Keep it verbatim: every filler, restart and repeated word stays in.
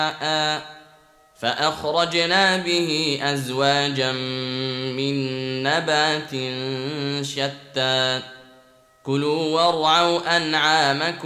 فأخرجنا به أزواجا من نبات شتى كلوا وارعوا أنعامكم